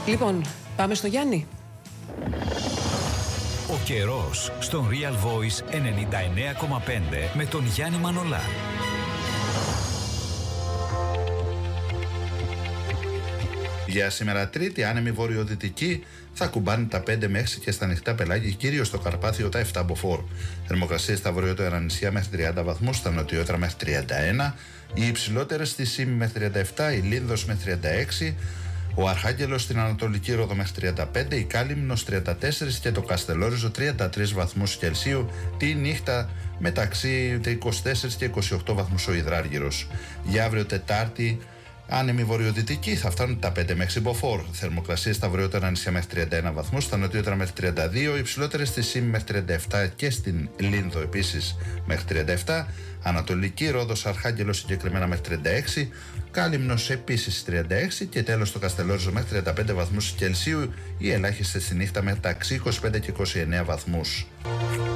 Λοιπόν, πάμε στο Γιάννη. Ο καιρός στον Real Voice 99,5 με τον Γιάννη Μανολά. Για σήμερα Τρίτη, άνεμη βορειοδυτική θα κουμπάνει τα 5 με 6 και στα ανοιχτά πελάγια, κυρίως στο Καρπάθιο τα 7 μποφόρ. Θερμοκρασίες στα βορειότερα νησιά μέχρι 30 βαθμούς, στα νοτιότερα μέχρι 31, οι υψηλότερες στη Σύμη μέχρι 37, η Λίνδος μέχρι 36, ο Αρχάγγελος στην Ανατολική Ρόδο μέχρι 35, η Κάλυμνος 34 και το Καστελόριζο 33 βαθμούς Κελσίου τη νύχτα, μεταξύ 24 και 28 βαθμούς ο Ιδράργυρος. Για αύριο Τετάρτη, άνεμη βορειοδυτική θα φτάνουν τα 5 μέχρι μποφόρ. Θερμοκρασίες στα βορειότερα νησιά μέχρι 31 βαθμούς, στα νοτιότερα μέχρι 32, υψηλότερες στη Σύμη μέχρι 37 και στην Λίνδο επίσης μέχρι 37, Ανατολική Ρόδος Αρχάγγελος συγκεκριμένα μέχρι 36, Κάλυμνος επίσης 36 και τέλος το Καστελόριζο μέχρι 35 βαθμούς Κελσίου, οι ελάχιστες στη νύχτα μεταξύ 25 και 29 βαθμούς.